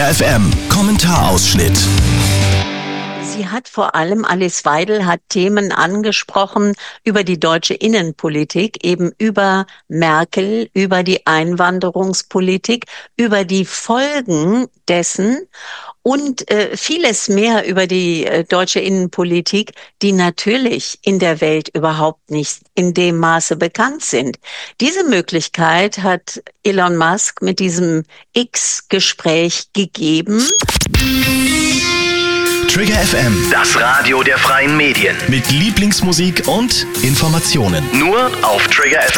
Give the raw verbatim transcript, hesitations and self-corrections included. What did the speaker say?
F M Kommentarausschnitt. Sie hat vor allem, Alice Weidel hat Themen angesprochen über die deutsche Innenpolitik, eben über Merkel, über die Einwanderungspolitik, über die Folgen dessen und äh, vieles mehr über die äh, deutsche Innenpolitik, die natürlich in der Welt überhaupt nicht in dem Maße bekannt sind. Diese Möglichkeit hat Elon Musk mit diesem X-Gespräch gegeben. Trigger F M, Das Radio der freien Medien. mit Lieblingsmusik und Informationen. Nur auf Trigger F M.